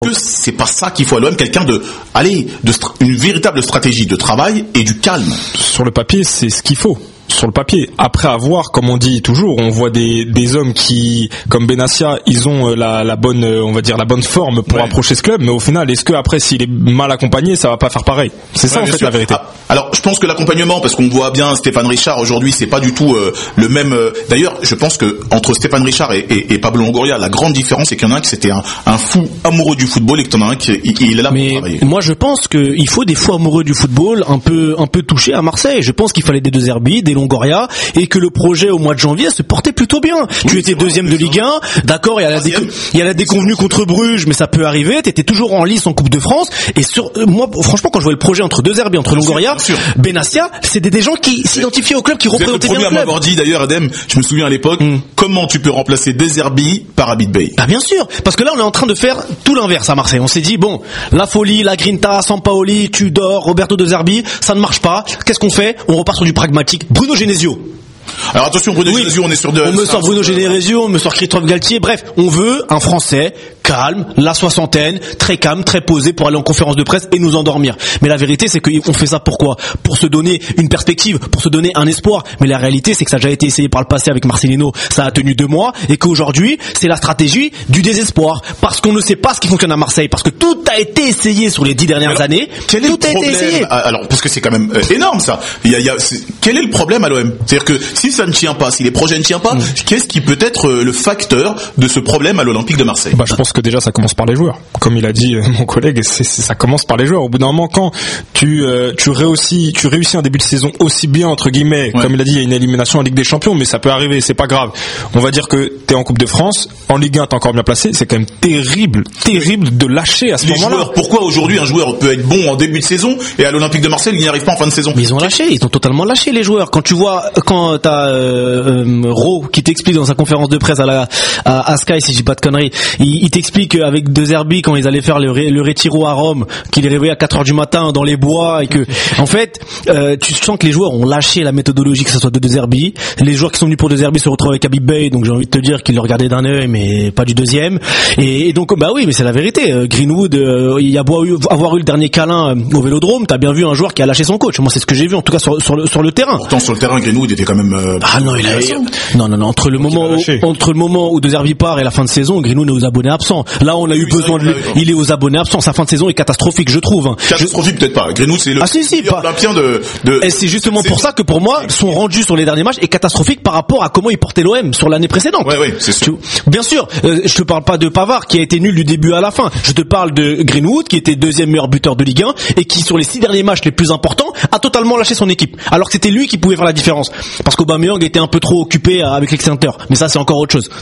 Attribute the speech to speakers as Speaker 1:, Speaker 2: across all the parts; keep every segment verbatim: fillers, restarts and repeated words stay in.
Speaker 1: que c'est pas ça qu'il faut à l'O M, quelqu'un de, allez, de une véritable stratégie de travail et du calme.
Speaker 2: Sur le papier, c'est ce qu'il faut. Sur le papier. Après avoir, comme on dit toujours, on voit des des hommes qui, comme Benassia, ils ont la la bonne, on va dire la bonne forme pour ouais. approcher ce club, mais au final, est-ce que après, s'il est mal accompagné, ça va pas faire pareil? C'est ça ouais, en fait sûr. La vérité.
Speaker 1: Ah, alors, je pense que l'accompagnement, parce qu'on voit bien Stéphane Richard aujourd'hui, c'est pas du tout euh, le même. Euh, d'ailleurs, je pense que entre Stéphane Richard et, et, et Pablo Longoria, la grande différence, c'est qu'il y en a un qui c'était un, un fou amoureux du football et que t'en as un qui il, il est là
Speaker 3: mais
Speaker 1: pour travailler.
Speaker 3: Moi, je pense qu'il faut des fous amoureux du football, un peu un peu touchés à Marseille. Je pense qu'il fallait des De Zerbi, des Longoria, et que le projet au mois de janvier se portait plutôt bien. Oui, tu étais deuxième vrai, de Ligue un, d'accord, il y a la déco- il y a la déconvenue contre Bruges, mais ça peut arriver, tu étais toujours en lice en Coupe de France, et sur moi franchement quand je vois le projet entre De Zerbi, entre Longoria, Benassia, c'était des gens qui s'identifiaient au club, qui représentaient bien le club.
Speaker 1: Vous êtes le premier à m'avoir dit d'ailleurs, Adem, je me souviens à l'époque, mm. comment tu peux remplacer De Zerbi par Abid Bey?
Speaker 3: Bah bien sûr, parce que là on est en train de faire tout l'inverse à Marseille. On s'est dit bon, la folie, la grinta, Sampaoli, Tudor, Roberto De Zerbi, ça ne marche pas. Qu'est-ce qu'on fait? On repart sur du pragmatique. Bruno Genesio.
Speaker 1: Alors attention, Bruno oui. Genesio, on est sur de...
Speaker 3: On me sort Bruno Genesio, on me sort Christophe Galtier, bref, on veut un Français calme, la soixantaine, très calme, très posé pour aller en conférence de presse et nous endormir. Mais la vérité, c'est qu'on fait ça pourquoi? Pour se donner une perspective, pour se donner un espoir. Mais la réalité, c'est que ça a déjà été essayé par le passé avec Marcelino, ça a tenu deux mois, et qu'aujourd'hui, c'est la stratégie du désespoir. Parce qu'on ne sait pas ce qui fonctionne à Marseille, parce que tout a été essayé sur les dix dernières alors, années.
Speaker 1: Quel est
Speaker 3: tout
Speaker 1: le
Speaker 3: a
Speaker 1: problème?
Speaker 3: été essayé.
Speaker 1: Alors, parce que c'est quand même euh, énorme ça. Il y a, il y a, c'est... Quel est le problème à l'O M? C'est-à-dire que si ça ne tient pas, si les projets ne tiennent pas, mmh. qu'est-ce qui peut être euh, le facteur de ce problème à l'Olympique de Marseille?
Speaker 2: Bah, je pense que déjà ça commence par les joueurs. Comme il a dit euh, mon collègue, c'est, c'est, ça commence par les joueurs. Au bout d'un moment, quand tu euh, tu réussis tu réussis un début de saison aussi bien entre guillemets, ouais. comme il a dit, il y a une élimination en Ligue des Champions, mais ça peut arriver, c'est pas grave. On va dire que t'es en Coupe de France, en Ligue un t'es encore bien placé. C'est quand même terrible, terrible de lâcher à ce
Speaker 1: les
Speaker 2: moment-là.
Speaker 1: Joueurs, pourquoi aujourd'hui un joueur peut être bon en début de saison et à l'Olympique de Marseille il n'y arrive pas en fin de saison?
Speaker 3: Mais ils ont lâché, ils ont totalement lâché les joueurs. Quand tu vois, quand t'as euh, euh, Ro qui t'explique dans sa conférence de presse à la à, à Sky, si je dis pas de conneries, il, il t'explique avec De Zerbi quand ils allaient faire le, le Retiro à Rome, qu'il est réveillé à quatre heures du matin dans les bois et que, en fait, euh, tu sens que les joueurs ont lâché la méthodologie, que ce soit de De Zerbi. Les joueurs qui sont venus pour De Zerbi se retrouvent avec Abid Bey, donc j'ai envie de te dire qu'ils le regardaient d'un œil, mais pas du deuxième. Et, et donc, bah oui, mais c'est la vérité. Euh, Greenwood, euh, il y a beau avoir eu le dernier câlin au Vélodrome, t'as bien vu un joueur qui a lâché son coach. Moi, c'est ce que j'ai vu, en tout cas sur, sur le sur le terrain.
Speaker 1: Pourtant, sur le terrain, Greenwood était quand même. Euh,
Speaker 3: ah non, il a. Non, non, non. Entre le moment où, entre le moment où De Zerbi part et la fin de saison, Greenwood est aux abonnés absents. Là, on a eu besoin de lui. Il est aux abonnés absents. Sa fin de saison est catastrophique, je trouve.
Speaker 1: Catastrophique, peut-être pas. Greenwood, c'est le
Speaker 3: ah, si, si, pas.
Speaker 1: Olympien de, de.
Speaker 3: Et c'est justement c'est pour ça que pour moi, son rendu sur les derniers matchs est catastrophique par rapport à comment il portait l'O M sur l'année précédente.
Speaker 1: Ouais, ouais, c'est sûr.
Speaker 3: Tu... Bien sûr, euh, je te parle pas de Pavard qui a été nul du début à la fin. Je te parle de Greenwood qui était deuxième meilleur buteur de Ligue un et qui sur les six derniers matchs les plus importants a totalement lâché son équipe. Alors que c'était lui qui pouvait faire la différence. Parce qu'Aubameyang était un peu trop occupé avec l'extincteur. Mais ça, c'est encore autre chose.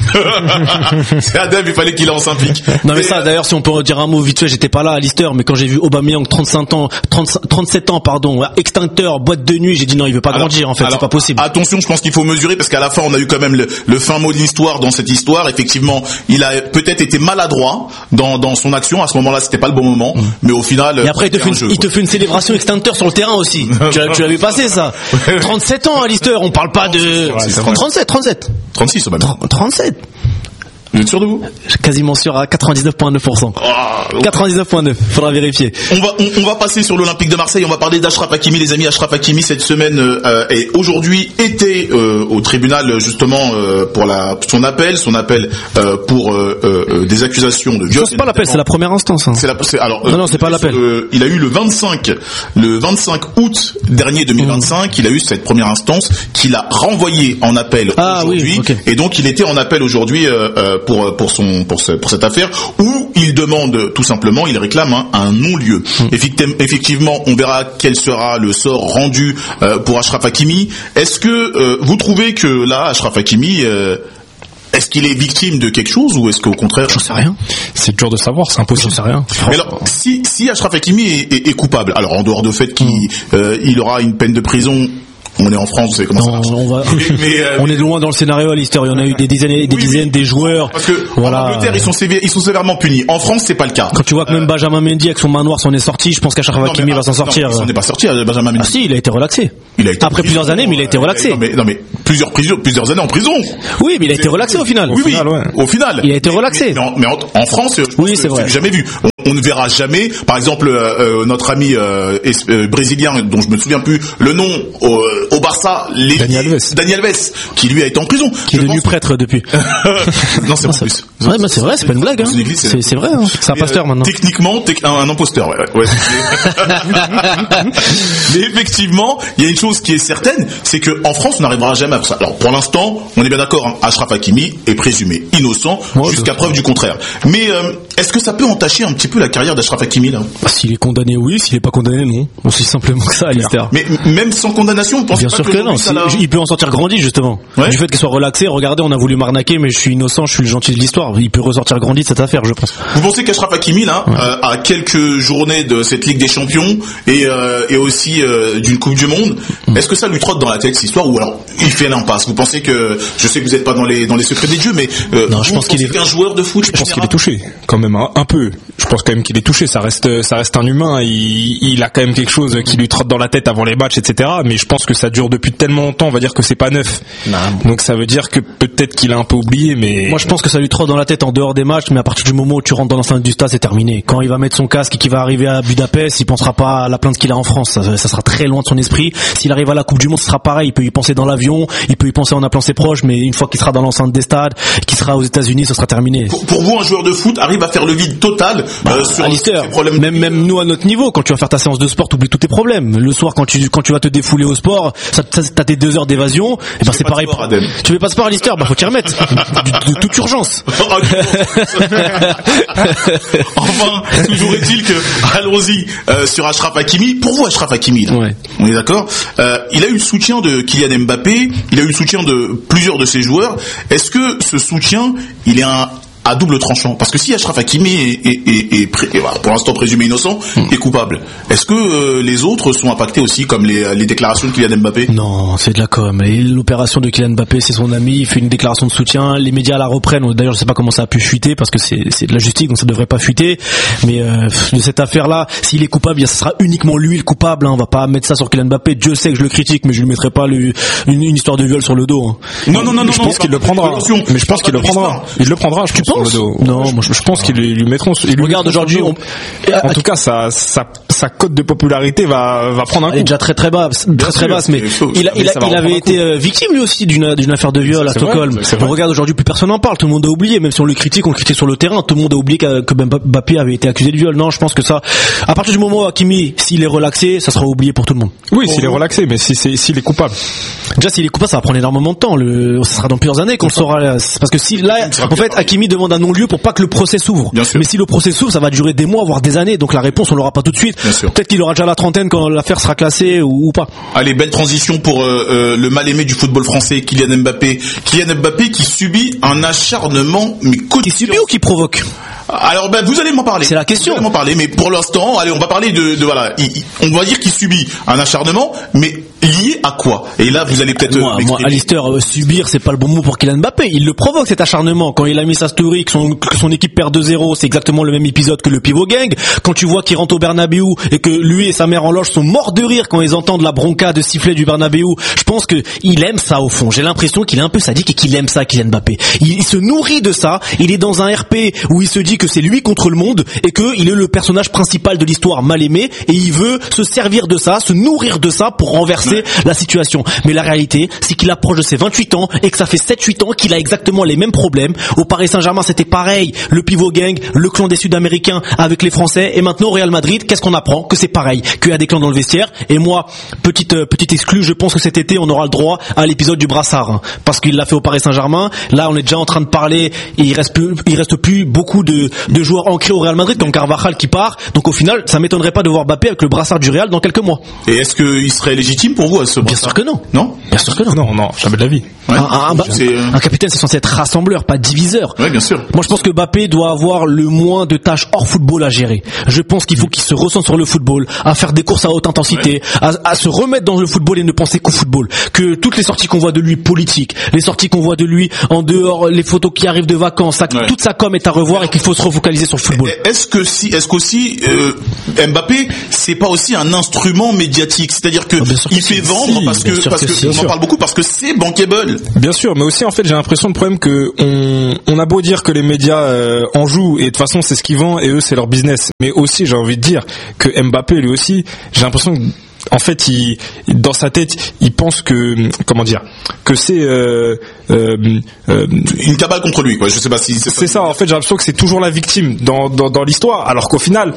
Speaker 1: C'est Adem, il fallait qu'il lance un pic.
Speaker 3: Non mais ça, d'ailleurs, si on peut dire un mot vite fait, j'étais pas là à Lister, mais quand j'ai vu Aubameyang trente-cinq ans, trente, trente-sept ans, pardon, extincteur, boîte de nuit, j'ai dit non, il veut pas alors, grandir, en fait, alors, c'est pas possible.
Speaker 1: Attention, je pense qu'il faut mesurer parce qu'à la fin, on a eu quand même le, le fin mot de l'histoire dans cette histoire. Effectivement, il a peut-être été maladroit dans, dans son action. À ce moment-là, c'était pas le bon moment, mmh. mais au final.
Speaker 3: Et après, il te fait une, jeu, il te fait une célébration extincteur sur le terrain aussi. tu, l'as, tu l'avais passé ça. trente-sept ans à Lister, on parle pas de.
Speaker 1: Ouais,
Speaker 3: trente-sept, trente-sept.
Speaker 1: trente-six, au même.
Speaker 3: trente-sept.
Speaker 1: Vous êtes sûr de vous?
Speaker 3: Quasiment sûr à quatre-vingt-dix-neuf virgule neuf pour cent. Oh, quatre-vingt-dix-neuf virgule neuf. Faudra vérifier.
Speaker 1: On va, on, on va passer sur l'Olympique de Marseille. On va parler d'Achraf Hakimi, les amis. Achraf Hakimi cette semaine euh, et aujourd'hui était euh, au tribunal justement euh, pour la son appel, son appel euh, pour euh, euh, des accusations de viol.
Speaker 3: C'est pas l'appel, c'est la première instance. Hein.
Speaker 1: C'est la, c'est, alors,
Speaker 3: non, non, c'est pas l'appel.
Speaker 1: Euh, il a eu le vingt-cinq, le vingt-cinq août dernier deux mille vingt-cinq, mmh. il a eu cette première instance qu'il a renvoyé en appel
Speaker 3: ah,
Speaker 1: aujourd'hui,
Speaker 3: oui, okay.
Speaker 1: et donc il était en appel aujourd'hui euh, pour pour son Pour, ce, pour cette affaire où il demande tout simplement, il réclame un, un non-lieu. Mmh. Effectivement, on verra quel sera le sort rendu euh, pour Achraf Hakimi. Est-ce que euh, vous trouvez que là, Achraf Hakimi, euh, est-ce qu'il est victime de quelque chose ou est-ce qu'au contraire?
Speaker 3: J'en sais rien.
Speaker 2: C'est dur de savoir, c'est impossible.
Speaker 3: J'en sais rien.
Speaker 1: Mais alors, si, si Achraf Hakimi est, est, est coupable, alors en dehors du fait qu'il mmh. euh, il aura une peine de prison. On est en France, vous savez comment non, ça marche.
Speaker 3: On, va... mais, euh, on est loin dans le scénario à l'histoire. Il y en a eu des dizaines, des oui, dizaines, des joueurs.
Speaker 1: Parce que voilà. En Angleterre, ils sont sévères, ils sont sévèrement punis. En France, c'est pas le cas.
Speaker 3: Quand tu vois que même Benjamin Mendy avec son main noire s'en est sorti, je pense qu'Achraf Hakimi va s'en sortir.
Speaker 1: Non, il s'en est pas sorti, Benjamin Mendy.
Speaker 3: Ah si, il a été relaxé.
Speaker 1: Il a été
Speaker 3: après plusieurs années, mais il a été relaxé.
Speaker 1: Non mais, non mais plusieurs prisons, plusieurs années en prison.
Speaker 3: Oui, mais il a été relaxé au final.
Speaker 1: Oui, oui. Au final.
Speaker 3: Il a été relaxé.
Speaker 1: Mais, mais, en, mais en, en France,
Speaker 3: oui, c'est vrai.
Speaker 1: J'ai jamais vu. on ne verra jamais, par exemple, euh, notre ami euh, euh, brésilien, dont je me souviens plus le nom, au, au Barça, les,
Speaker 2: Dani Alves.
Speaker 1: Dani Alves, qui lui a été en prison.
Speaker 3: Qui est devenu pense... prêtre depuis.
Speaker 1: Non, c'est en plus.
Speaker 3: Ouais, mais c'est vrai, c'est pas une blague. Hein. C'est, c'est, c'est vrai, hein. C'est un pasteur euh, maintenant.
Speaker 1: Techniquement, tec- un, un imposteur, ouais. ouais mais effectivement, il y a une chose qui est certaine, c'est que en France, on n'arrivera jamais à ça. Alors, pour l'instant, on est bien d'accord, hein, Achraf Hakimi est présumé innocent ouais, jusqu'à preuve du contraire. Mais euh, est-ce que ça peut entacher un petit peu la carrière d'Achraf Hakimi là ?
Speaker 3: Bah, s'il est condamné, oui. S'il est pas condamné, non. Aussi simplement que ça, Alistair.
Speaker 1: Mais même sans condamnation, vous pensez
Speaker 3: bien
Speaker 1: pas
Speaker 3: sûr
Speaker 1: que,
Speaker 3: que non. Si,
Speaker 1: la...
Speaker 3: Il peut en sortir grandi justement. Ouais. Du fait qu'il soit relaxé. Regardez, on a voulu m'arnaquer, mais je suis innocent, je suis le gentil de l'histoire. Il peut ressortir grandi de cette affaire, je pense.
Speaker 1: Vous pensez qu'Achraf Hakimi là, ouais. euh, à quelques journées de cette Ligue des Champions et euh, et aussi euh, d'une Coupe du Monde, mm. est-ce que ça lui trotte dans la tête cette histoire ou alors il fait l'impasse ? Vous pensez que, je sais que vous n'êtes pas dans les dans les secrets des dieux, mais euh,
Speaker 3: non, je pense qu'il est
Speaker 1: qu'un joueur de foot.
Speaker 2: Je pense qu'il est touché, quand même un, un peu. Je pense quand même qu'il est touché. Ça reste ça reste un humain. Il, il a quand même quelque chose qui lui trotte dans la tête avant les matchs, et cetera. Mais je pense que ça dure depuis tellement longtemps. On va dire que c'est pas neuf. Non. Donc ça veut dire que peut-être qu'il a un peu oublié, mais
Speaker 3: moi je pense que ça lui trotte dans la tête en dehors des matchs. Mais à partir du moment où tu rentres dans l'enceinte du stade, c'est terminé. Quand il va mettre son casque et qu'il va arriver à Budapest, il pensera pas à la plainte qu'il a en France. Ça, ça sera très loin de son esprit. S'il arrive à la Coupe du Monde, ce sera pareil. Il peut y penser dans l'avion, il peut y penser en appelant ses proches, mais une fois qu'il sera dans l'enceinte des stades, qu'il sera aux États-Unis, ça sera terminé.
Speaker 1: Pour, pour vous, un joueur de foot arrive à faire le vide total
Speaker 3: bah, euh, sur Alistair, les problèmes. Même, même nous à notre niveau, quand tu vas faire ta séance de sport, t'oublies tous tes problèmes. Le soir, quand tu quand tu vas te défouler au sport, ça, ça, t'as tes deux heures d'évasion. Et ben c'est pareil. Sport, pour... Tu fais pas de sport, Alistair, bah faut t'y remettre. de, de toute urgence.
Speaker 1: Enfin, toujours est-il que allons-y euh, sur Achraf Hakimi. Pour vous, Achraf Hakimi, là, ouais. on est d'accord. Euh, il a eu le soutien de Kylian Mbappé. Il a eu le soutien de plusieurs de ses joueurs. Est-ce que ce soutien, il est un à double tranchant, parce que si Achraf Hakimi est, est, est, est, est, est pour l'instant présumé innocent, mmh. est coupable, est-ce que euh, les autres sont impactés aussi, comme les, les déclarations de Kylian Mbappé ?
Speaker 3: Non, c'est de la com. Et l'opération de Kylian Mbappé, c'est son ami, il fait une déclaration de soutien, les médias la reprennent. D'ailleurs, je sais pas comment ça a pu fuiter, parce que c'est, c'est de la justice, donc ça devrait pas fuiter. Mais euh, de cette affaire-là, s'il est coupable, ce sera uniquement lui le coupable. Hein. On va pas mettre ça sur Kylian Mbappé. Dieu sait que je le critique, mais je lui mettrai pas le, une, une histoire de viol sur le dos. Hein.
Speaker 1: Non, non, non, non.
Speaker 2: Je pense qu'il le prendra. Mais je pense qu'il le prendra. Il le prendra. Je pense. Non, moi je, je pense qu'ils lui mettront. Ils lui
Speaker 3: Regarde aujourd'hui. On...
Speaker 2: En tout cas, sa sa sa cote de popularité va va prendre un coup.
Speaker 3: Elle est déjà très très basse, très très basse, mais il a, il, a, il avait été victime lui aussi d'une d'une affaire de viol à Stockholm. On regarde aujourd'hui, plus personne n'en parle. Tout le monde a oublié, même si on le critique, on le critique sur le terrain. Tout le monde a oublié que, que Mbappé avait été accusé de viol. Non, je pense que ça, à partir du moment où Hakimi, s'il est relaxé, ça sera oublié pour tout le monde.
Speaker 2: Oui, s'il est relaxé, mais si c'est s'il est coupable.
Speaker 3: Déjà, s'il est coupable, ça va prendre énormément de temps. Le, ça sera dans plusieurs années qu'on saura. Parce que si là, en fait, Hakimi demande un non-lieu pour pas que le procès s'ouvre. Mais si le procès s'ouvre, ça va durer des mois, voire des années. Donc la réponse, on l'aura pas tout de suite. Peut-être qu'il aura déjà la trentaine quand l'affaire sera classée ou, ou pas.
Speaker 1: Allez, belle transition pour euh, euh, le mal-aimé du football français, Kylian Mbappé. Kylian Mbappé qui subit un acharnement, mais quotidien.
Speaker 3: Qui subit ou qui provoque ?
Speaker 1: Alors ben vous allez m'en parler.
Speaker 3: C'est la question.
Speaker 1: Vous allez m'en parler, mais pour l'instant, allez, on va parler de, de voilà, il, il, on va dire qu'il subit un acharnement, mais lié à quoi ? Et là, vous allez peut-être.
Speaker 3: Moi, moi Alistair, euh, subir, c'est pas le bon mot pour Kylian Mbappé. Il le provoque cet acharnement. Quand il a mis sa story, que son, que son équipe perd deux zéro, c'est exactement le même épisode que le pivot gang. Quand tu vois qu'il rentre au Bernabéu et que lui et sa mère en loge sont morts de rire quand ils entendent la bronca de sifflet du Bernabéu, je pense que il aime ça au fond. J'ai l'impression qu'il est un peu sadique et qu'il aime ça, Kylian Mbappé. Il, il se nourrit de ça. Il est dans un R P où il se dit que c'est lui contre le monde et qu'il est le personnage principal de l'histoire mal aimé et il veut se servir de ça, se nourrir de ça pour renverser ouais. la situation. Mais la réalité, c'est qu'il approche de ses vingt-huit ans et que ça fait sept huit ans qu'il a exactement les mêmes problèmes. Au Paris Saint-Germain, c'était pareil. Le pivot gang, le clan des Sud-Américains avec les Français. Et maintenant, au Real Madrid, qu'est-ce qu'on apprend ? Que c'est pareil. Qu'il y a des clans dans le vestiaire. Et moi, petite, euh, petite exclue, je pense que cet été, on aura le droit à l'épisode du brassard. Hein, parce qu'il l'a fait au Paris Saint-Germain. Là, on est déjà en train de parler et il reste plus, il reste plus beaucoup de, de joueurs ancrés au Real Madrid, comme Carvajal qui part. Donc au final, ça m'étonnerait pas de voir Mbappé avec le brassard du Real dans quelques mois.
Speaker 1: Et est-ce qu'il serait légitime pour vous à ce brassard ?
Speaker 3: Bien sûr que non.
Speaker 1: Non ?
Speaker 3: Bien sûr que non.
Speaker 2: Non, non, jamais de la vie.
Speaker 1: Ouais,
Speaker 3: un, un, un, un capitaine, c'est censé être rassembleur, pas diviseur.
Speaker 1: Ouais, bien sûr.
Speaker 3: Moi, je pense que Mbappé doit avoir le moins de tâches hors football à gérer. Je pense qu'il faut qu'il se ressente sur le football, à faire des courses à haute intensité, ouais. à, à se remettre dans le football et ne penser qu'au football. Que toutes les sorties qu'on voit de lui politiques, les sorties qu'on voit de lui en dehors, les photos qui arrivent de vacances, ça, ouais. toute sa com est à revoir et qu'il faut se refocaliser sur le football.
Speaker 1: Est-ce que si, est-ce qu'aussi euh, Mbappé, c'est pas aussi un instrument médiatique, c'est-à-dire que oh, il fait fait vendre
Speaker 2: si,
Speaker 1: parce que parce que, que on en parle beaucoup parce que c'est bankable.
Speaker 2: Bien sûr, mais aussi en fait j'ai l'impression le problème que on on a beau dire que les médias euh, en jouent et de toute façon c'est ce qu'ils vendent et eux c'est leur business, mais aussi j'ai envie de dire que Mbappé lui aussi j'ai l'impression que en fait, il, dans sa tête, il pense que, comment dire, que c'est euh, euh, euh,
Speaker 1: une cabale contre lui. Quoi. Je sais pas si c'est ça.
Speaker 2: C'est ça. En fait, j'ai l'impression que c'est toujours la victime dans dans, dans l'histoire, alors qu'au final.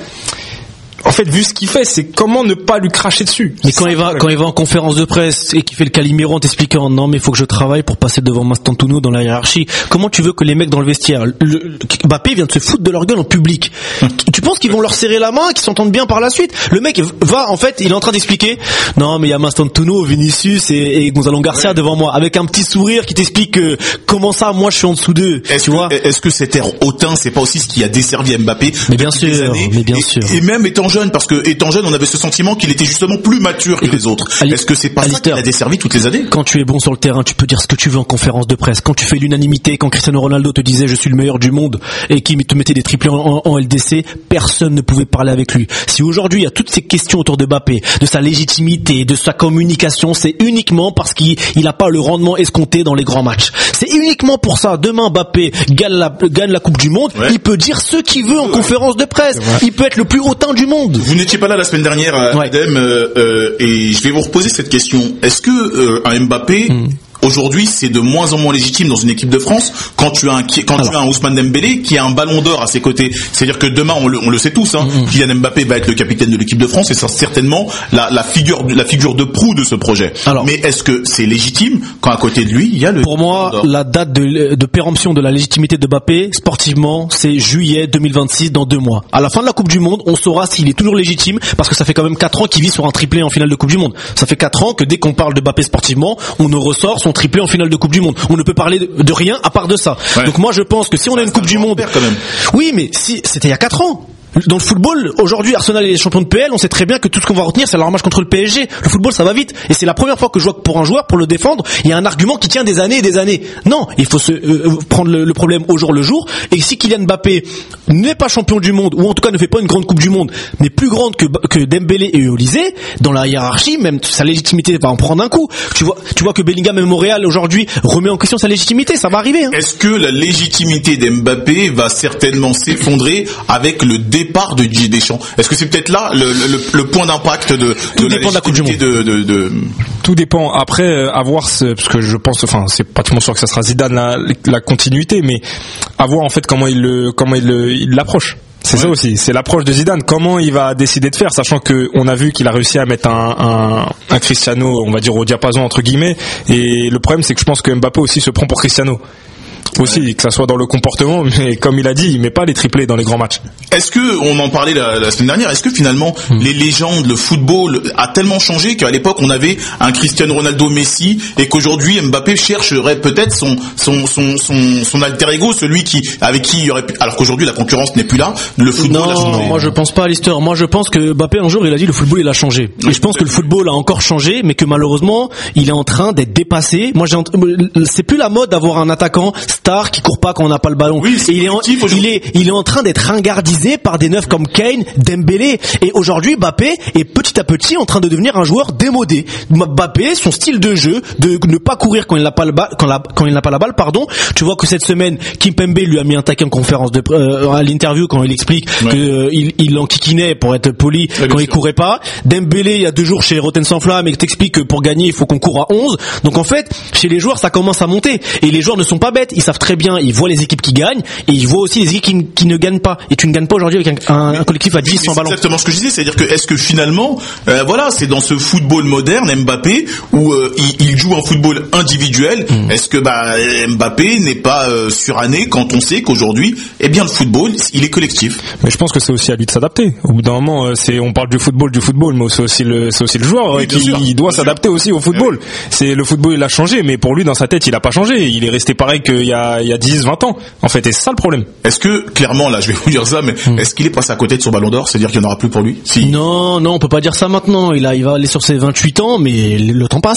Speaker 2: En fait, vu ce qu'il fait, c'est comment ne pas lui cracher dessus.
Speaker 3: Mais quand il va, quand il va en conférence de presse et qu'il fait le Calimero en t'expliquant non mais il faut que je travaille pour passer devant Mastantuono dans la hiérarchie, comment tu veux que les mecs dans le vestiaire, le, Mbappé vient de se foutre de leur gueule en public. Tu penses qu'ils vont leur serrer la main, qu'ils s'entendent bien par la suite? Le mec va, en fait, il est en train d'expliquer non mais il y a Mastantuono, Vinicius et, et Gonzalo Garcia ouais. devant moi, avec un petit sourire qui t'explique que comment ça, moi je suis en dessous d'eux.
Speaker 1: Est-ce
Speaker 3: tu
Speaker 1: que,
Speaker 3: vois
Speaker 1: est-ce que cet air hautain, c'est pas aussi ce qui a desservi Mbappé?
Speaker 3: Mais bien sûr, mais bien
Speaker 1: et,
Speaker 3: sûr.
Speaker 1: Et même étant jeune, parce que étant jeune, on avait ce sentiment qu'il était justement plus mature que les autres.
Speaker 3: Ali,
Speaker 1: Est-ce que c'est pas
Speaker 3: Alistair,
Speaker 1: ça qui l'a desservi toutes les années?
Speaker 3: Quand tu es bon sur le terrain, tu peux dire ce que tu veux en conférence de presse. Quand tu fais l'unanimité, quand Cristiano Ronaldo te disait je suis le meilleur du monde et qui te mettait des triplés en, en, en L D C, personne ne pouvait parler avec lui. Si aujourd'hui il y a toutes ces questions autour de Mbappé, de sa légitimité, de sa communication, c'est uniquement parce qu'il n'a pas le rendement escompté dans les grands matchs. C'est uniquement pour ça. Demain Mbappé gagne la, gagne la Coupe du Monde, ouais. il peut dire ce qu'il veut en ouais. conférence de presse. Il peut être le plus hautain du monde.
Speaker 1: Vous n'étiez pas là la semaine dernière, ouais. Adem, euh, euh, et je vais vous reposer cette question. Est-ce que euh, un Mbappé mm. aujourd'hui, c'est de moins en moins légitime dans une équipe de France quand tu as un quand Alors. tu as un Ousmane Dembélé qui a un ballon d'or à ses côtés. C'est-à-dire que demain, on le, on le sait tous, hein, mmh. Kylian Mbappé va être le capitaine de l'équipe de France et c'est certainement la, la figure la figure de proue de ce projet. Alors, mais est-ce que c'est légitime quand à côté de lui il y a le
Speaker 3: Pour moi, d'or. La date de, de péremption de la légitimité de Mbappé sportivement, c'est juillet deux mille vingt-six, dans deux mois. À la fin de la Coupe du Monde, on saura s'il est toujours légitime parce que ça fait quand même quatre ans qu'il vit sur un triplé en finale de Coupe du Monde. Ça fait quatre ans que dès qu'on parle de Mbappé sportivement, on nous ressort son triplé en finale de Coupe du Monde. On ne peut parler de, de rien à part de ça. Ouais. Donc moi je pense que si on a une Coupe du Monde,
Speaker 1: quand même.
Speaker 3: Oui, mais si c'était il y a quatre ans. Dans le football, aujourd'hui, Arsenal est champion de P L, on sait très bien que tout ce qu'on va retenir, c'est leur match contre le P S G. Le football, ça va vite. Et c'est la première fois que je vois que pour un joueur, pour le défendre, il y a un argument qui tient des années et des années. Non, il faut se euh, prendre le, le problème au jour le jour. Et si Kylian Mbappé n'est pas champion du monde, ou en tout cas ne fait pas une grande Coupe du Monde, mais plus grande que, que Dembélé et Olise, dans la hiérarchie, même sa légitimité va en prendre un coup. Tu vois, tu vois que Bellingham et Montréal, aujourd'hui, remet en question sa légitimité. Ça va arriver. Hein.
Speaker 1: Est-ce que la légitimité d'Mbappé va certainement s'effondrer avec le départ de Didier Deschamps? Est-ce que c'est peut-être là le, le, le point d'impact de,
Speaker 3: Tout de la légitimité
Speaker 1: de, de, de...
Speaker 2: Tout dépend. Après, avoir ce, parce que je pense, enfin, c'est pratiquement sûr que ça sera Zidane la, la continuité, mais à voir en fait comment il le, comment il le, il l'approche. C'est ouais. ça aussi, c'est l'approche de Zidane. Comment il va décider de faire, sachant que on a vu qu'il a réussi à mettre un, un, un Cristiano, on va dire au diapason entre guillemets. Et le problème, c'est que je pense que Mbappé aussi se prend pour Cristiano. Aussi, ouais. que ça soit dans le comportement, mais comme il a dit, il met pas les triplés dans les grands matchs.
Speaker 1: Est-ce que, on en parlait la, la semaine dernière, est-ce que finalement, mmh. les légendes, le football a tellement changé qu'à l'époque, on avait un Cristiano Ronaldo, Messi, et qu'aujourd'hui, Mbappé chercherait peut-être son, son, son, son, son alter ego, celui qui, avec qui il y aurait pu, alors qu'aujourd'hui, la concurrence n'est plus là, le football
Speaker 3: non,
Speaker 1: a changé.
Speaker 3: Non, moi je pense pas à l'histoire. Moi je pense que Mbappé, un jour, il a dit le football, il a changé. Oui, et je pense que le football a encore changé, mais que malheureusement, il est en train d'être dépassé. Moi, j'ai, c'est plus la mode d'avoir un attaquant star qui court pas quand on n'a pas le ballon.
Speaker 1: Oui,
Speaker 3: et il est, en, il est, il est en train d'être ringardisé par des neufs comme Kane, Dembélé. Et aujourd'hui, Mbappé est petit à petit en train de devenir un joueur démodé. Mbappé, son style de jeu, de ne pas courir quand il n'a pas le balle, quand, la, quand il n'a pas la balle, pardon. Tu vois que cette semaine, Kimpembe lui a mis un taquet en conférence de, euh, à l'interview quand il explique ouais. que euh, il, il enquiquinait pour être poli ouais, quand il courait pas. Dembélé, il y a deux jours chez Rotten sans flamme, et t'explique que pour gagner, il faut qu'on court à onze. Donc en fait, chez les joueurs, ça commence à monter. Et les joueurs ne sont pas bêtes. Ils savent très bien, ils voient les équipes qui gagnent et ils voient aussi les équipes qui, qui ne gagnent pas. Et tu ne gagnes pas aujourd'hui avec un, un, un collectif à dix sans ballon.
Speaker 1: C'est exactement ce que je disais, c'est-à-dire que est-ce que finalement, euh, voilà, c'est dans ce football moderne Mbappé où euh, il, il joue un football individuel. Mmh. Est-ce que bah Mbappé n'est pas euh, suranné quand on sait qu'aujourd'hui, eh bien le football, il est collectif.
Speaker 2: Mais je pense que c'est aussi à lui de s'adapter. Au bout d'un moment, c'est on parle du football, du football, mais c'est aussi le, c'est aussi le joueur oui, qui sûr, il doit s'adapter sûr. aussi au football. Oui. C'est le football, il a changé, mais pour lui dans sa tête, il a pas changé. Il est resté pareil qu'il y a il y a dix, vingt ans. En fait, et c'est ça le problème.
Speaker 1: Est-ce que, clairement, là, je vais vous dire ça, mais mmh. est-ce qu'il est passé à côté de son ballon d'or? C'est-à-dire qu'il n'y en aura plus pour lui? Si.
Speaker 3: Non, non, on peut pas dire ça maintenant. Il a, il va aller sur ses vingt-huit ans, mais le temps passe.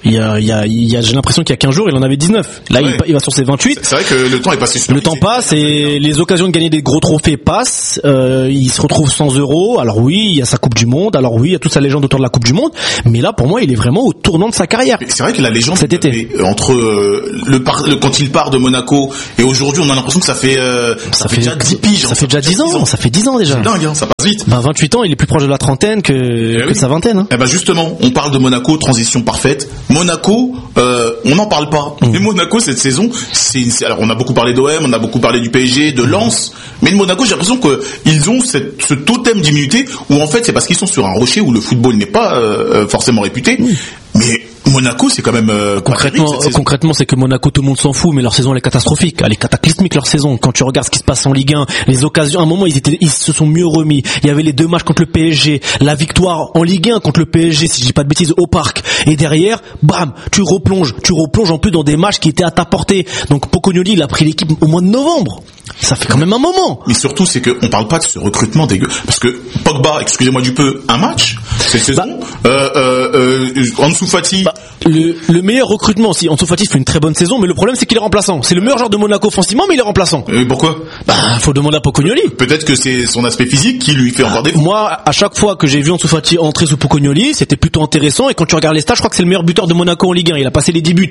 Speaker 3: Il y a, il y a, il y a, j'ai l'impression qu'il y a quinze jours, il en avait dix-neuf. Là, ouais. il, il va sur ses vingt-huit.
Speaker 1: C'est vrai que le temps est passé.
Speaker 3: Le temps passe et les occasions de gagner des gros trophées passent. Euh, il se retrouve sans euros. Alors oui, il y a sa Coupe du Monde. Alors oui, il y a toute sa légende autour de la Coupe du Monde. Mais là, pour moi, il est vraiment au tournant de sa carrière.
Speaker 1: C'est vrai que la légende
Speaker 3: cet été,
Speaker 1: entre euh, le, par, le quand il part de Monaco et aujourd'hui, on a l'impression que ça fait euh, ça, ça fait déjà dix piges.
Speaker 3: Ça, ça fait déjà dix ans. ans. Ça fait dix ans déjà.
Speaker 1: C'est dingue, hein, ça passe vite.
Speaker 3: Ben vingt-huit ans, il est plus proche de la trentaine que, eh que oui. de sa vingtaine. Hein.
Speaker 1: Eh ben justement, on parle de Monaco, transition parfaite. Monaco, euh, on n'en parle pas. Mmh. Mais Monaco cette saison, c'est, c'est alors on a beaucoup parlé d'O M, on a beaucoup parlé du P S G, de Lens, mais de Monaco, j'ai l'impression que ils ont cette, ce totem d'immunité où en fait c'est parce qu'ils sont sur un rocher où le football n'est pas euh, forcément réputé, mmh. mais Monaco, c'est quand même euh,
Speaker 3: concrètement. Concrètement, c'est que Monaco, tout le monde s'en fout, mais leur saison elle est catastrophique, elle est cataclysmique leur saison. Quand tu regardes ce qui se passe en Ligue un, les occasions, à un moment ils étaient, ils se sont mieux remis. Il y avait les deux matchs contre le P S G, la victoire en Ligue un contre le P S G, si je dis pas de bêtises, au Parc. Et derrière, bam, tu replonges, tu replonges en plus dans des matchs qui étaient à ta portée. Donc Pocognoli, il a pris l'équipe au mois de novembre. Ça fait quand même un moment.
Speaker 1: Mais surtout, c'est qu'on parle pas de ce recrutement dégueu. Parce que Pogba, excusez-moi du peu, un match cette saison. Bah, euh, euh, euh, Ansu Fati. Bah,
Speaker 3: le, le meilleur recrutement, si Ansu Fati fait une très bonne saison, mais le problème c'est qu'il est remplaçant. C'est le meilleur joueur de Monaco offensivement, mais il est remplaçant.
Speaker 1: Et pourquoi?
Speaker 3: Bah, faut demander à Pocognoli.
Speaker 1: Peut-être que c'est son aspect physique qui lui fait encore défaut.
Speaker 3: Moi, à chaque fois que j'ai vu Ansu Fati entrer sous Pocognoli, c'était plutôt intéressant. Et quand tu regardes les stats, je crois que c'est le meilleur buteur de Monaco en Ligue un. Il a passé les dix buts.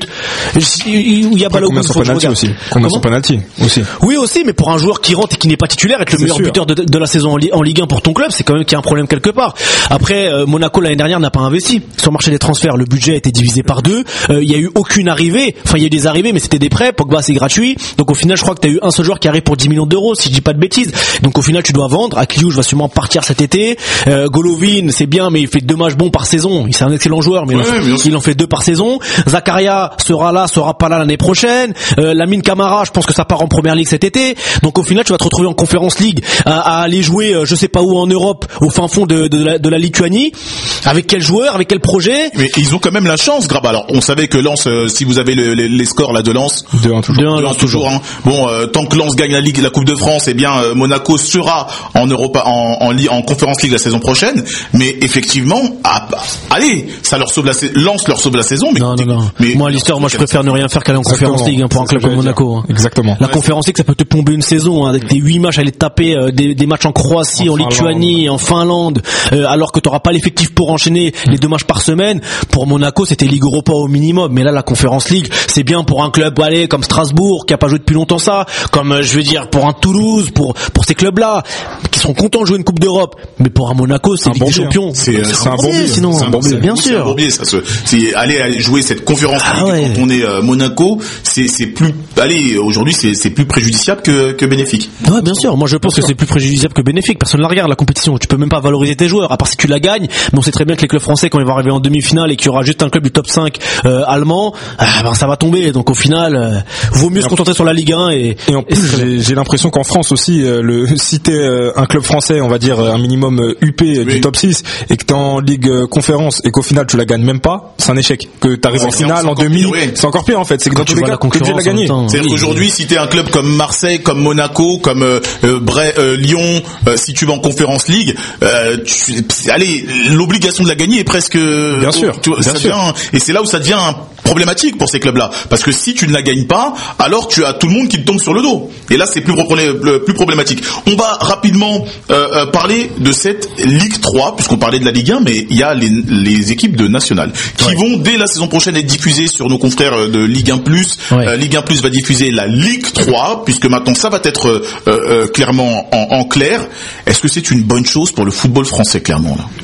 Speaker 3: Il y a Balogun.
Speaker 2: Combien son penalty aussi. Combien son penalty aussi.
Speaker 3: Oui aussi, mais pour un joueur qui rentre et qui n'est pas titulaire, être le c'est meilleur sûr. buteur de, de la saison en, li- en Ligue un pour ton club, c'est quand même qu'il y a un problème quelque part. Après, euh, Monaco l'année dernière n'a pas investi sur le marché des transferts. Le budget a été divisé par deux. Il euh, y a eu aucune arrivée. Enfin, il y a eu des arrivées, mais c'était des prêts. Pogba, c'est gratuit. Donc au final, je crois que tu as eu un seul joueur qui arrive pour dix millions d'euros, si je dis pas de bêtises. Donc au final, tu dois vendre. Akliouche va sûrement partir cet été. Euh, Golovin, c'est bien, mais il fait deux matchs bons par saison. C'est un excellent joueur, mais ouais, il, en fait, il en fait deux par saison. Zakaria sera là, sera pas là l'année prochaine. Euh, Lamine Camara, je pense que ça part en première ligue cet été. Donc au final, tu vas te retrouver en Conference League à, à aller jouer, euh, je sais pas où en Europe, au fin fond de, de, la, de la Lituanie. Avec quel joueur, avec quel projet?
Speaker 1: Mais ils ont quand même la chance, Grab. Alors on savait que Lens, euh, si vous avez le, les, les scores là de Lens,
Speaker 2: deux un toujours,
Speaker 1: deux un toujours. Hein. Bon, euh, tant que Lens gagne la Ligue, la Coupe de France, eh bien euh, Monaco sera en Europe, en, en, en, en Conference League la saison prochaine. Mais effectivement, ah, bah, allez, ça leur sauve la Lens leur sauve la saison. Mais,
Speaker 3: non, non, non. Mais moi, l'histoire, moi, je préfère ne rien faire qu'aller en Conference League hein, pour un club comme Monaco. Hein.
Speaker 2: Exactement.
Speaker 3: La ouais, Conference League, ça peut te plomber une saison hein, avec tes huit matchs, aller te taper euh, des, des matchs en Croatie, en, en Lituanie, en Finlande, euh, alors que t'auras pas l'effectif pour enchaîner mmh. les deux matchs par semaine. Pour Monaco, c'était Ligue Europa au minimum. Mais là, la Conference League, c'est bien pour un club, allez, comme Strasbourg, qui a pas joué depuis longtemps ça, comme euh, je veux dire pour un Toulouse, pour pour ces clubs-là, qui sont contents de jouer une Coupe d'Europe. Mais pour un Monaco, c'est Ligue des Champions.
Speaker 1: C'est, c'est,
Speaker 3: c'est
Speaker 1: un bourbier,
Speaker 3: sinon.
Speaker 1: C'est un bourbier,
Speaker 3: bien sûr.
Speaker 1: C'est un bourbier, ça se, c'est aller, aller jouer cette Conférence League ah ouais. quand on est euh, Monaco, c'est c'est plus, allez, aujourd'hui c'est c'est plus préjudiciable que que bénéfique.
Speaker 3: Ouais, bien sûr. Moi, je pense bien que sûr. c'est plus préjudiciable que bénéfique. Personne ne la regarde la compétition. Tu peux même pas valoriser tes joueurs, à part si tu la gagnes. Mais on sait très bien que les clubs français, quand ils vont arriver en demi-finale et qu'il y aura juste un club du top cinq euh, allemand, ah, ben ça va tomber. Donc au final, euh, vaut mieux et se concentrer sur la Ligue un et.
Speaker 2: Et en plus, et j'ai, j'ai l'impression qu'en France aussi, euh, le si t'es euh, un club français, on va dire un minimum euh, U P euh, oui. du top six, et que t'es en Ligue euh, Conférence et qu'au final tu la gagnes même pas, c'est un échec. Que t'arrives ouais, en finale, en demi, pire, oui. c'est encore pire en fait. C'est que dans tous les cas, t'es obligé de la gagner.
Speaker 1: C'est-à-dire qu'aujourd'hui, si t'es un club comme Marseille, comme Monaco, comme euh, euh, Bray, euh, Lyon, euh, si tu vas en Conférence League, euh, tu, allez, l'obligation de la gagner est presque.
Speaker 2: Bien
Speaker 1: oh,
Speaker 2: sûr.
Speaker 1: Tu, bien ça sûr. Devient, et c'est là où ça devient problématique pour ces clubs-là, parce que si tu ne la gagnes pas, alors tu as tout le monde qui te tombe sur le dos. Et là, c'est plus, plus problématique. On va rapidement euh, euh, parler de cette Ligue trois, puisqu'on parlait de la Ligue un, mais il y a les, les équipes de nationales qui ouais. vont dès la saison prochaine être diffusées sur nos confrères de Ligue un plus. Ouais. Euh, Ligue un plus va diffuser la Ligue trois, puisque maintenant ça va être euh, euh, clairement en, en clair. Est-ce que c'est une bonne chose pour le football français, clairement là?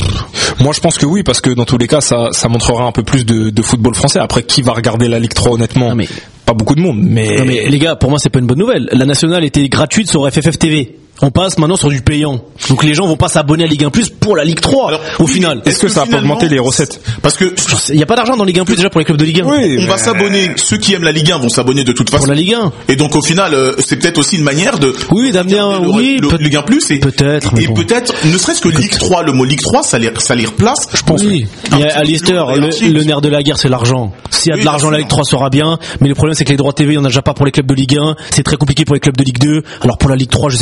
Speaker 2: Moi, je pense que oui, parce que dans tous les cas, ça, ça montrera un peu plus de, de football français. Après, qui va regarder la Ligue trois, honnêtement? Non, mais... Pas beaucoup de monde, mais...
Speaker 3: Non, mais les gars, pour moi, c'est pas une bonne nouvelle. La nationale était gratuite sur F F F T V. On passe maintenant sur du payant. Donc les gens vont pas s'abonner à Ligue un plus pour la Ligue trois. Alors, au oui, final.
Speaker 2: Est-ce que, que ça va augmenter les recettes?
Speaker 1: Parce que
Speaker 3: il y a pas d'argent dans Ligue un plus déjà pour les clubs de Ligue un.
Speaker 1: Oui, on mais... va s'abonner. Ceux qui aiment la Ligue un vont s'abonner de toute façon.
Speaker 3: Pour la Ligue un.
Speaker 1: Et donc au final, euh, c'est peut-être aussi une manière de.
Speaker 3: Oui, d'amener un.
Speaker 1: Le,
Speaker 3: oui.
Speaker 1: Le, le, Ligue un plus et
Speaker 3: peut-être.
Speaker 1: Et bon. peut-être, ne serait-ce que peut-être. Ligue trois, le mot Ligue trois, ça les, ça les replace.
Speaker 3: Je pense. Oui. Il y a Alistair, le, le nerf de la guerre, c'est l'argent. S'il y a oui, de l'argent, la Ligue trois sera bien. Mais le problème, c'est que les droits T V, il y en a déjà pas pour les clubs de Ligue un. C'est très compliqué pour les clubs de Ligue deux. Alors pour la Ligue trois, je sais pas ce qui va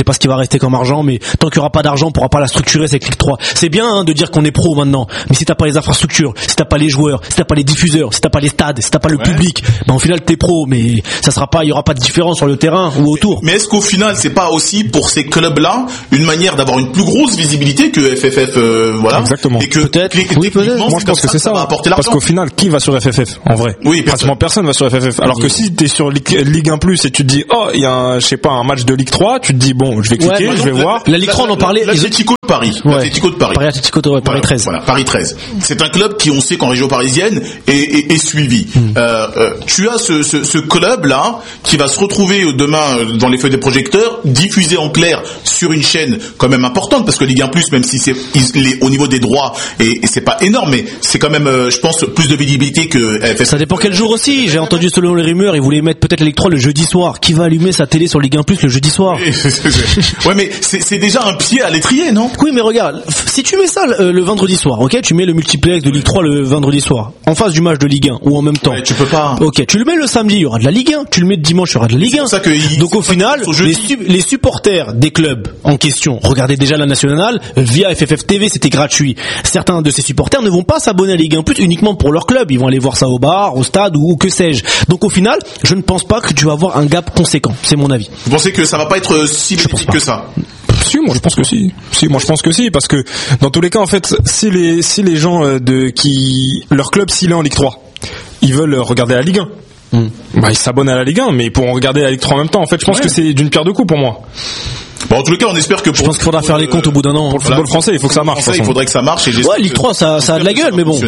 Speaker 3: rester comme argent, mais tant qu'il y aura pas d'argent, on pourra pas la structurer cette Ligue trois. C'est bien hein, de dire qu'on est pro maintenant, mais si t'as pas les infrastructures, si t'as pas les joueurs, si t'as pas les diffuseurs, si t'as pas les stades, si t'as pas le ouais. public, ben au final t'es pro, mais ça sera pas, il y aura pas de différence sur le terrain ou autour.
Speaker 1: Mais est-ce qu'au final c'est pas aussi pour ces clubs-là une manière d'avoir une plus grosse visibilité que F F F, euh, voilà.
Speaker 2: Exactement.
Speaker 1: Et que
Speaker 3: peut-être. Oui, peut-être.
Speaker 2: Moi je pense que c'est ça. ça parce qu'au final, qui va sur F F F en vrai?
Speaker 1: Oui,
Speaker 2: pratiquement personne va sur F F F. Alors oui. que si t'es sur Ligue, Ligue un plus et tu te dis oh il y a un, je sais pas un match de Ligue trois, tu te dis bon je vais cliquer, ouais, je vais
Speaker 1: la,
Speaker 2: voir.
Speaker 3: La Ligue trois on en parlait.
Speaker 1: L'Atlético de Paris.
Speaker 3: Ouais.
Speaker 1: L'Atlético de Paris.
Speaker 3: Paris Atlético de Paris treize.
Speaker 1: Voilà, Paris treize. C'est un club qui on sait qu'en région parisienne est, est, est suivi. Mm. Euh, euh, tu as ce, ce, ce club là qui va se retrouver demain dans les feuilles des projecteurs, diffusé en clair sur une chaîne quand même importante parce que Ligue un plus, même si c'est il, au niveau des droits et, et c'est pas énorme, mais c'est quand même, euh, je pense, plus de visibilité que F F.
Speaker 3: Ça dépend quel jour aussi. J'ai entendu selon les rumeurs, ils voulaient mettre peut-être la Ligue trois le jeudi soir. Qui va allumer sa télé sur Ligue un plus le jeudi soir?
Speaker 1: Ouais, mais c'est, c'est déjà un pied à l'étrier, non?
Speaker 3: Oui, mais regarde, si tu mets ça le, le vendredi soir, ok, tu mets le multiplex de Ligue trois le vendredi soir, en face du match de Ligue un ou en même temps.
Speaker 1: Ouais, tu peux pas.
Speaker 3: Ok, tu le mets le samedi, il y aura de la Ligue un. Tu le mets le dimanche, il y aura de la Ligue un.
Speaker 1: C'est ça que il,
Speaker 3: donc au final, les, su- les supporters des clubs en question, regardez déjà la nationale via F F F T V, c'était gratuit. Certains de ces supporters ne vont pas s'abonner à Ligue un plus uniquement pour leur club, ils vont aller voir ça au bar, au stade ou, ou que sais-je. Donc au final, je ne pense pas que tu vas avoir un gap conséquent, c'est mon avis.
Speaker 1: Vous pensez que ça va pas être si bénéfique que ça?
Speaker 2: Si, moi je pense que si. Si, moi je pense que si, parce que dans tous les cas, en fait, si les si les gens de qui leur club s'il est en Ligue trois, ils veulent regarder la Ligue un. Mm. Bah ils s'abonnent à la Ligue un, mais ils pourront regarder la Ligue trois en même temps. En fait, je pense ouais. que c'est d'une pierre deux coups pour moi.
Speaker 1: Bon, en tout cas, on espère que pour
Speaker 3: je pense qu'il faudra faire les comptes au bout d'un an.
Speaker 2: Pour le football voilà. français, il faut que ça marche.
Speaker 1: Français, il faudrait que ça marche. Et
Speaker 3: ouais, Ligue trois, ça, ça a de la gueule, mais bon.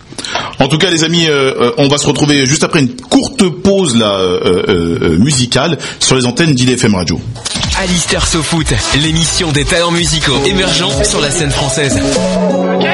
Speaker 1: En tout cas, les amis, euh, on va se retrouver juste après une courte pause là euh, euh, musicale sur les antennes d'I D F M Radio.
Speaker 4: Alistair SoFoot, l'émission des talents musicaux émergents sur la scène française.